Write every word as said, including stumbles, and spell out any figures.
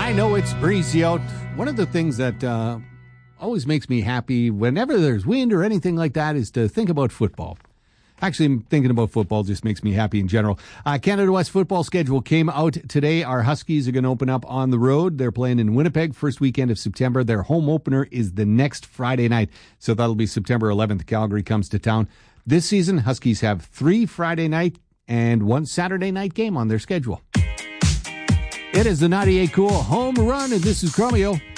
I know it's breezy out. One of the things that uh, always makes me happy whenever there's wind or anything like that is to think about football. Actually, thinking about football just makes me happy in general. Uh, Canada West football schedule came out today. Our Huskies are going to open up on the road. They're playing in Winnipeg first weekend of September. Their home opener is the next Friday night, so that'll be September eleventh. Calgary comes to town. This season, Huskies have three Friday night and one Saturday night game on their schedule. It is the ninety-eight Cool Home Run, and this is Chromeo.